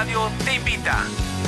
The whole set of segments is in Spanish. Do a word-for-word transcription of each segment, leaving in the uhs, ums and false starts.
Radio te invita.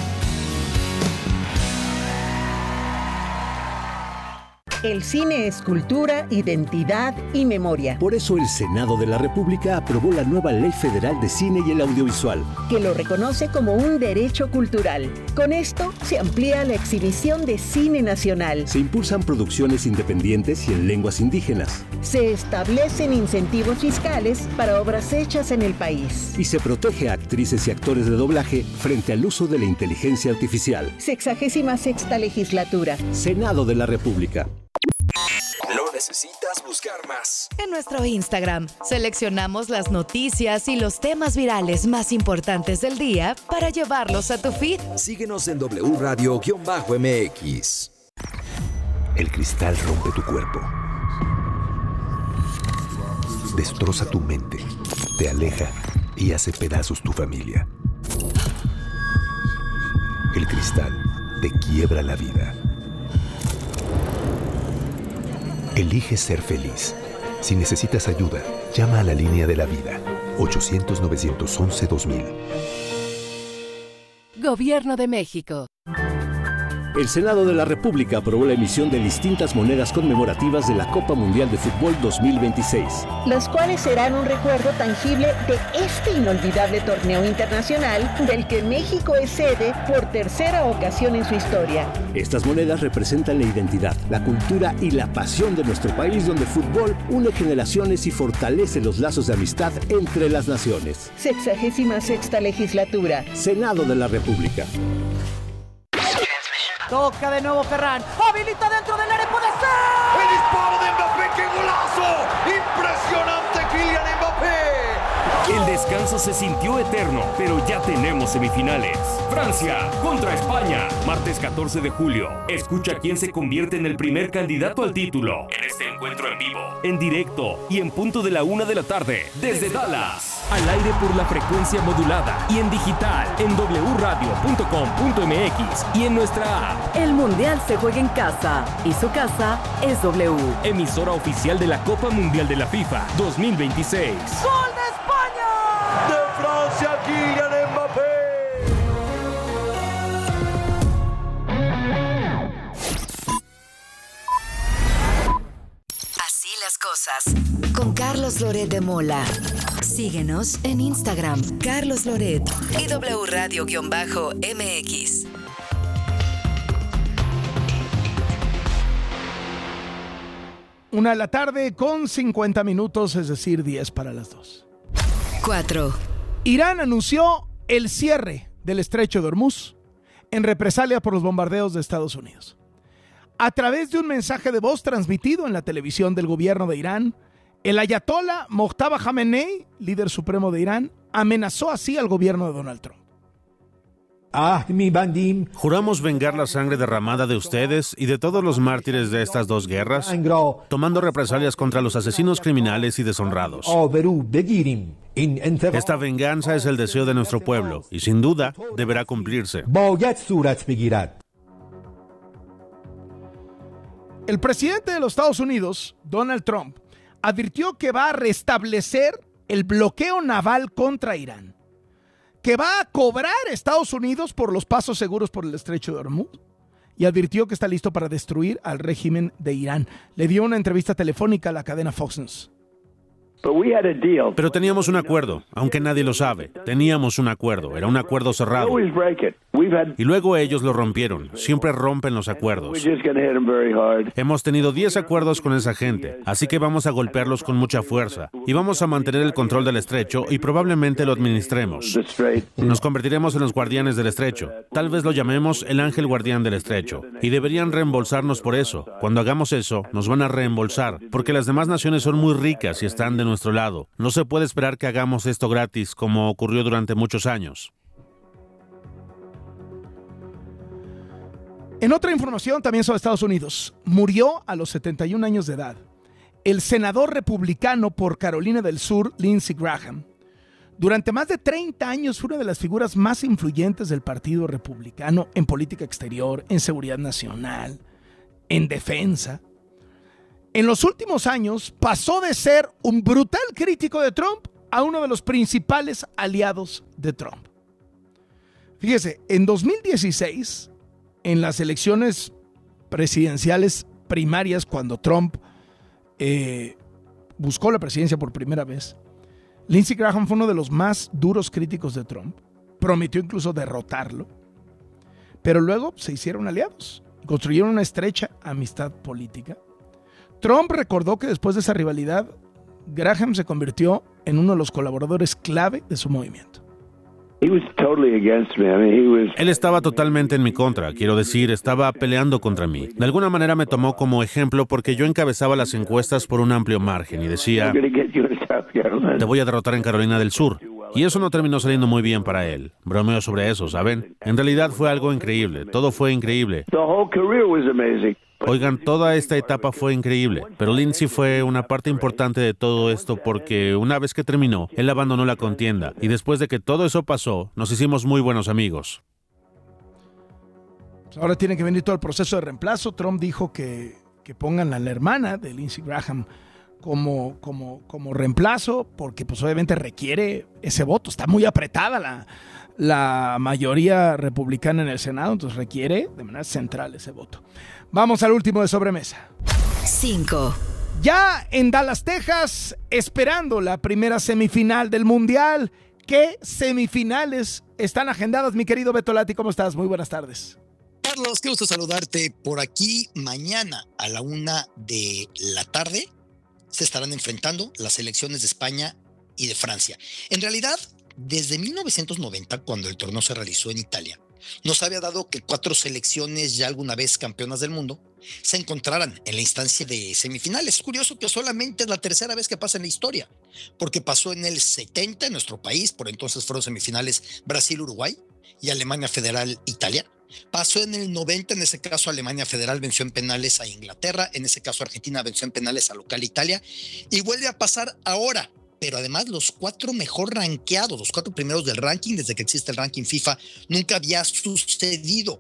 El cine es cultura, identidad y memoria. Por eso el Senado de la República aprobó la nueva Ley Federal de Cine y el Audiovisual, que lo reconoce como un derecho cultural. Con esto se amplía la exhibición de cine nacional. Se impulsan producciones independientes y en lenguas indígenas. Se establecen incentivos fiscales para obras hechas en el país. Y se protege a actrices y actores de doblaje frente al uso de la inteligencia artificial. Sexagésima sexta legislatura. Senado de la República. No necesitas buscar más. En nuestro Instagram seleccionamos las noticias y los temas virales más importantes del día para llevarlos a tu feed. Síguenos en W Radio-M X. El cristal rompe tu cuerpo, destroza tu mente, te aleja y hace pedazos tu familia. El cristal te quiebra la vida. Elige ser feliz. Si necesitas ayuda, llama a la línea de la vida. ochocientos, novecientos once, dos mil. Gobierno de México. El Senado de la República aprobó la emisión de distintas monedas conmemorativas de la Copa Mundial de Fútbol dos mil veintiséis. Las cuales serán un recuerdo tangible de este inolvidable torneo internacional del que México es sede por tercera ocasión en su historia. Estas monedas representan la identidad, la cultura y la pasión de nuestro país, donde el fútbol une generaciones y fortalece los lazos de amistad entre las naciones. Sexagésima sexta legislatura. Senado de la República. Toca de nuevo Ferran. Habilita dentro del área, puede ser. El disparo de Mbappé, qué golazo. Impresionante Kylian Mbappé. El descanso se sintió eterno, pero ya tenemos semifinales. Francia contra España, martes catorce de julio. Escucha quién se convierte en el primer candidato al título en este encuentro en vivo, en directo y en punto de la una de la tarde, desde Dallas. Al aire por la frecuencia modulada y en digital, en w radio punto com punto m x y en nuestra app. El Mundial se juega en casa y su casa es W. Emisora oficial de la Copa Mundial de la FIFA dos mil veintiséis. ¡Gol de España! De Francia, Kylian Mbappé. Así las cosas. Con Carlos Loret de Mola. Síguenos en Instagram, Carlos Loret y W Radio-M X. Una de la tarde con cincuenta minutos, es decir, diez para las dos. cuatro. Irán anunció el cierre del estrecho de Hormuz en represalia por los bombardeos de Estados Unidos. A través de un mensaje de voz transmitido en la televisión del gobierno de Irán, el ayatolá Mojtaba Khamenei, líder supremo de Irán, amenazó así al gobierno de Donald Trump. Juramos vengar la sangre derramada de ustedes y de todos los mártires de estas dos guerras, tomando represalias contra los asesinos criminales y deshonrados. Esta venganza es el deseo de nuestro pueblo y sin duda deberá cumplirse. El presidente de los Estados Unidos, Donald Trump, advirtió que va a restablecer el bloqueo naval contra Irán, que va a cobrar a Estados Unidos por los pasos seguros por el estrecho de Hormuz, y advirtió que está listo para destruir al régimen de Irán. Le dio una entrevista telefónica a la cadena Fox News. Pero teníamos un acuerdo, aunque nadie lo sabe. Teníamos un acuerdo, era un acuerdo cerrado. Y luego ellos lo rompieron. Siempre rompen los acuerdos. Hemos tenido diez acuerdos con esa gente, así que vamos a golpearlos con mucha fuerza. Y vamos a mantener el control del estrecho y probablemente lo administremos. Nos convertiremos en los guardianes del estrecho. Tal vez lo llamemos el ángel guardián del estrecho. Y deberían reembolsarnos por eso. Cuando hagamos eso, nos van a reembolsar, porque las demás naciones son muy ricas y están de nuestro lado. No se puede esperar que hagamos esto gratis, como ocurrió durante muchos años. En otra información también sobre Estados Unidos, murió a los setenta y un años de edad el senador republicano por Carolina del Sur, Lindsey Graham. Durante más de treinta años fue una de las figuras más influyentes del Partido Republicano en política exterior, en seguridad nacional, en defensa. En los últimos años pasó de ser un brutal crítico de Trump a uno de los principales aliados de Trump. Fíjese, en dos mil dieciséis, en las elecciones presidenciales primarias, cuando Trump eh, buscó la presidencia por primera vez, Lindsey Graham fue uno de los más duros críticos de Trump. Prometió incluso derrotarlo. Pero luego se hicieron aliados. Construyeron una estrecha amistad política. Trump recordó que después de esa rivalidad, Graham se convirtió en uno de los colaboradores clave de su movimiento. Él estaba totalmente en mi contra, quiero decir, estaba peleando contra mí. De alguna manera me tomó como ejemplo porque yo encabezaba las encuestas por un amplio margen y decía, te voy a derrotar en Carolina del Sur. Y eso no terminó saliendo muy bien para él. Bromeo sobre eso, ¿saben? En realidad fue algo increíble, todo fue increíble. Oigan, toda esta etapa fue increíble, pero Lindsey fue una parte importante de todo esto porque una vez que terminó, él abandonó la contienda y después de que todo eso pasó, nos hicimos muy buenos amigos. Ahora tiene que venir todo el proceso de reemplazo. Trump dijo que, que pongan a la hermana de Lindsey Graham como, como, como reemplazo porque pues obviamente requiere ese voto. Está muy apretada la, la mayoría republicana en el Senado, entonces requiere de manera central ese voto. Vamos al último de sobremesa. cinco. Ya en Dallas, Texas, esperando la primera semifinal del Mundial. ¿Qué semifinales están agendadas, mi querido Beto Lati? ¿Cómo estás? Muy buenas tardes. Carlos, qué gusto saludarte. Por aquí, mañana a la una de la tarde se estarán enfrentando las selecciones de España y de Francia. En realidad, desde mil novecientos noventa, cuando el torneo se realizó en Italia, nos había dado que cuatro selecciones ya alguna vez campeonas del mundo se encontraran en la instancia de semifinales. Es curioso que solamente es la tercera vez que pasa en la historia, porque pasó en el setenta en nuestro país, por entonces fueron semifinales Brasil-Uruguay y Alemania Federal-Italia. Pasó en el noventa, en ese caso Alemania Federal venció en penales a Inglaterra, en ese caso Argentina venció en penales a local Italia, y vuelve a pasar ahora. Pero además los cuatro mejor rankeados, los cuatro primeros del ranking, desde que existe el ranking FIFA, nunca había sucedido.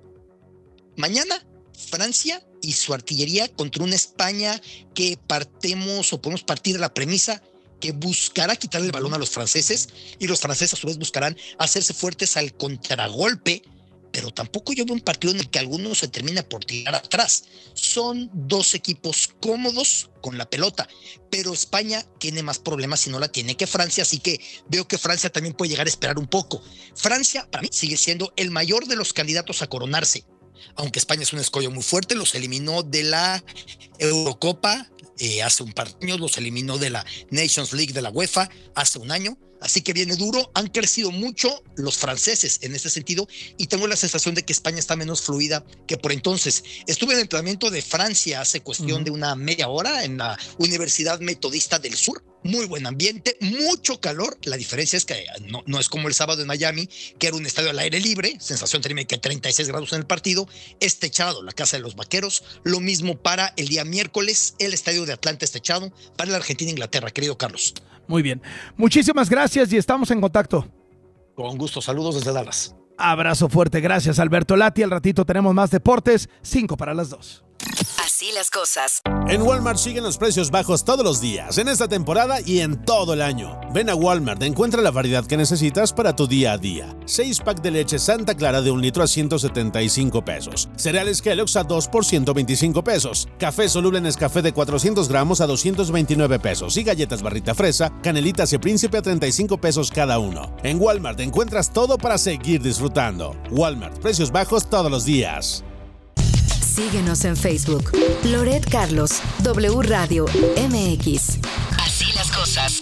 Mañana, Francia y su artillería contra una España que partemos o podemos partir de la premisa que buscará quitarle el balón a los franceses y los franceses a su vez buscarán hacerse fuertes al contragolpe. Pero tampoco yo veo un partido en el que alguno se termina por tirar atrás. Son dos equipos cómodos con la pelota, pero España tiene más problemas si no la tiene que Francia, así que veo que Francia también puede llegar a esperar un poco. Francia, para mí, sigue siendo el mayor de los candidatos a coronarse, aunque España es un escollo muy fuerte, los eliminó de la Eurocopa eh, hace un par de años, los eliminó de la Nations League de la UEFA hace un año. Así que viene duro, han crecido mucho los franceses en ese sentido y tengo la sensación de que España está menos fluida que por entonces. Estuve en el entrenamiento de Francia hace cuestión uh-huh. de una media hora en la Universidad Metodista del Sur. Muy buen ambiente, mucho calor. La diferencia es que no, no es como el sábado en Miami, que era un estadio al aire libre, sensación térmica de treinta y seis grados en el partido, es techado la Casa de los Vaqueros. Lo mismo para el día miércoles, el estadio de Atlanta es techado, para la Argentina-Inglaterra, querido Carlos. Muy bien, muchísimas gracias y estamos en contacto. Con gusto, saludos desde Dallas. Abrazo fuerte, gracias Alberto Lati. Al ratito tenemos más deportes, cinco para las dos. Así las cosas. En Walmart siguen los precios bajos todos los días, en esta temporada y en todo el año. Ven a Walmart, encuentra la variedad que necesitas para tu día a día. seis pack de leche Santa Clara de un litro a ciento setenta y cinco pesos. Cereales Kellogg's a dos por ciento veinticinco pesos. Café soluble Nescafé de cuatrocientos gramos a doscientos veintinueve pesos. Y galletas Barrita Fresa, Canelitas y Príncipe a treinta y cinco pesos cada uno. En Walmart encuentras todo para seguir disfrutando. Walmart, precios bajos todos los días. Síguenos en Facebook. Loret Carlos, W Radio M X. Así las cosas.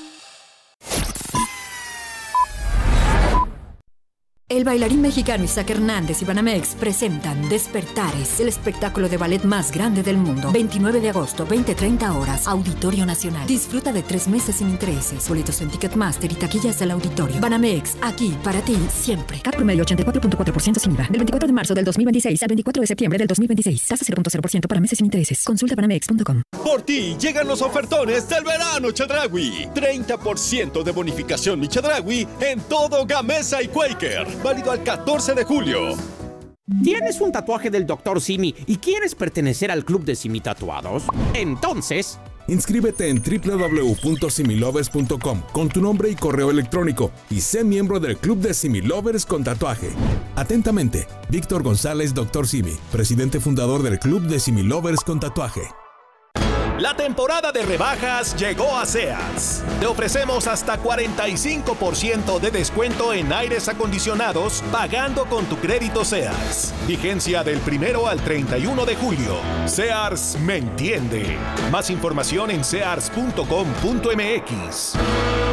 El bailarín mexicano Isaac Hernández y Banamex presentan Despertares, el espectáculo de ballet más grande del mundo. veintinueve de agosto, veinte treinta horas, Auditorio Nacional. Disfruta de tres meses sin intereses. Boletos en Ticketmaster y taquillas del auditorio. Banamex, aquí para ti siempre. C A P promedio ochenta y cuatro punto cuatro por ciento sin I V A. Del veinticuatro de marzo del dos mil veintiséis al veinticuatro de septiembre del dos mil veintiséis. Tasa cero punto cero por ciento para meses sin intereses. Consulta banamex punto com. Por ti llegan los ofertones del verano Chedraui. treinta por ciento de bonificación mi Chedraui en todo Gamesa y Quaker. Válido al catorce de julio. ¿Tienes un tatuaje del doctor Simi y quieres pertenecer al club de Simi Tatuados? Entonces, Inscríbete en doble u doble u doble u punto similovers punto com con tu nombre y correo electrónico y sé miembro del Club de Similovers con tatuaje. Atentamente, Víctor González, doctor Simi, presidente fundador del Club de Similovers con tatuaje. La temporada de rebajas llegó a Sears. Te ofrecemos hasta cuarenta y cinco por ciento de descuento en aires acondicionados pagando con tu crédito Sears. Vigencia del primero al treinta y uno de julio. Sears me entiende. Más información en sears punto com punto m x.